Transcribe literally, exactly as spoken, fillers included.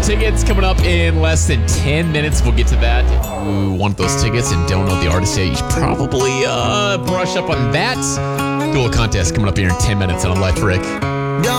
tickets coming up in less than ten minutes. We'll get to that. If you want those tickets and don't know the artist yet, you should probably uh, brush up on that. Dual contest coming up here in ten minutes on Life Rick.